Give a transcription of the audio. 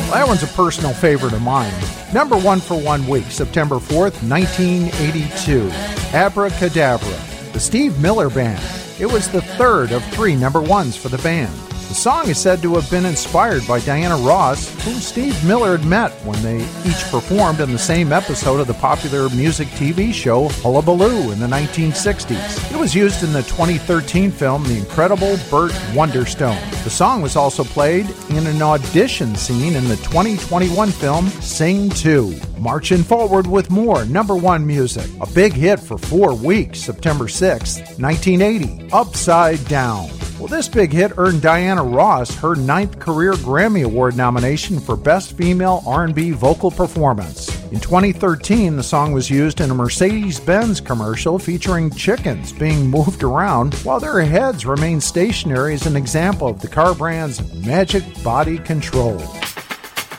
That one's a personal favorite of mine. Number 1 for 1 week, September 4th, 1982. Abracadabra, the Steve Miller Band. It was the third of 3 number 1s for the band. The song is said to have been inspired by Diana Ross, whom Steve Miller had met when they each performed in the same episode of the popular music TV show Hullabaloo in the 1960s. It was used in the 2013 film The Incredible Burt Wonderstone. The song was also played in an audition scene in the 2021 film Sing 2. Marching forward with more number 1 music. A big hit for 4 weeks, September 6th, 1980, Upside Down. Well, this big hit earned Diana Ross her 9th career Grammy Award nomination for Best Female R&B Vocal Performance. In 2013, the song was used in a Mercedes-Benz commercial featuring chickens being moved around while their heads remained stationary as an example of the car brand's magic body control.